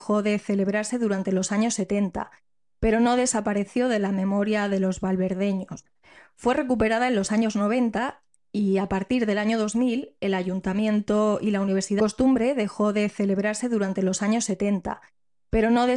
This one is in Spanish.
dejó de celebrarse durante los años 70, pero no desapareció de la memoria de los valverdeños. Fue recuperada en los años 90 y a partir del año 2000 el ayuntamiento y la universidad costumbre dejó de celebrarse durante los años 70, pero no